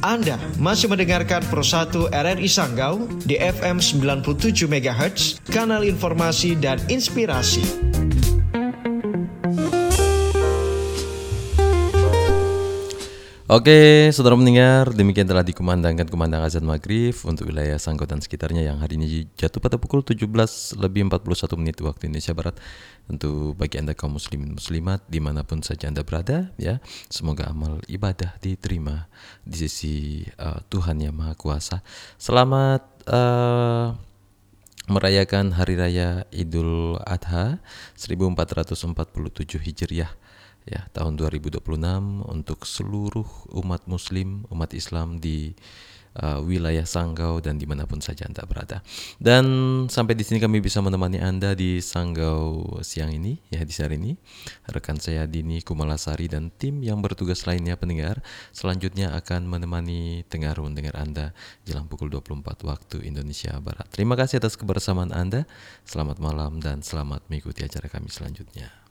Anda masih mendengarkan Pro 1 RRI Sanggau di FM 97 MHz, kanal informasi dan inspirasi. Oke, saudara mendengar, demikian telah dikumandangkan kumandang azan maghrib untuk wilayah Sanggau dan sekitarnya yang hari ini jatuh pada pukul 17:41 waktu Indonesia Barat. Untuk bagi Anda kaum muslimin muslimat dimanapun saja Anda berada, ya, semoga amal ibadah diterima di sisi Tuhan Yang Maha Kuasa. Selamat merayakan Hari Raya Idul Adha 1447 Hijriah, ya, tahun 2026 untuk seluruh umat muslim, umat Islam di wilayah Sanggau dan dimanapun saja Anda berada. Dan sampai di sini kami bisa menemani Anda di Sanggau siang ini, ya, di hari ini. Rekan saya Dini Kumalasari dan tim yang bertugas lainnya pendengar selanjutnya akan menemani dengar Anda jelang pukul 24 waktu Indonesia Barat. Terima kasih atas kebersamaan Anda. Selamat malam dan selamat mengikuti acara kami selanjutnya.